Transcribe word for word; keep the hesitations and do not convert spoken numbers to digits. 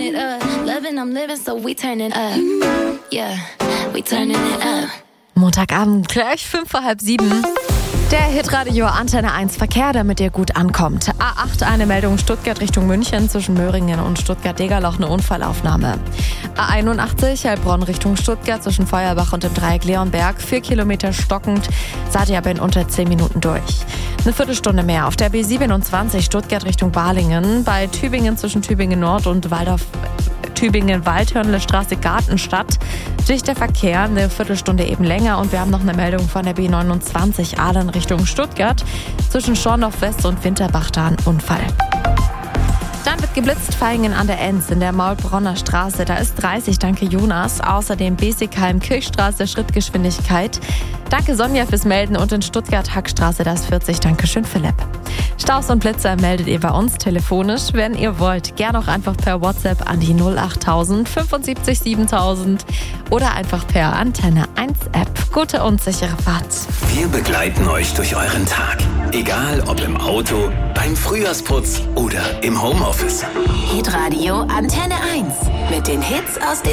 it up. Loving, I'm living, so we turn it up. Yeah, we turning it up. Montagabend, gleich fünf vor halb sieben. Der Hitradio Antenne eins Verkehr, damit ihr gut ankommt. A acht, eine Meldung Stuttgart Richtung München, zwischen Möhringen und Stuttgart-Degerloch eine Unfallaufnahme. A einundachtzig, Heilbronn Richtung Stuttgart, zwischen Feuerbach und dem Dreieck Leonberg, vier Kilometer stockend, seid ihr aber in unter zehn Minuten durch. Eine Viertelstunde mehr auf der B siebenundzwanzig, Stuttgart Richtung Balingen, bei Tübingen zwischen Tübingen Nord und Waldorf Tübingen-Waldhörnle Straße Gartenstadt. Durch der Verkehr eine Viertelstunde eben länger und wir haben noch eine Meldung von der B neunundzwanzig Aalen Richtung Stuttgart. Zwischen Schorndorf West und Winterbach da ein Unfall. Dann wird geblitzt Vaihingen an der Enz in der Maulbronner Straße. Da ist dreißig, danke Jonas. Außerdem Besigheim, Kirchstraße, Schrittgeschwindigkeit. Danke Sonja fürs Melden und in Stuttgart Hackstraße, da ist vierzig, danke schön Philipp. Staus und Blitzer meldet ihr bei uns telefonisch, wenn ihr wollt. Gerne auch einfach per WhatsApp an die null achttausend fünfundsiebzig siebentausend oder einfach per Antenne eins App. Gute und sichere Fahrt. Wir begleiten euch durch euren Tag. Egal ob im Auto, beim Frühjahrsputz oder im Homeoffice. Hitradio Antenne eins mit den Hits aus den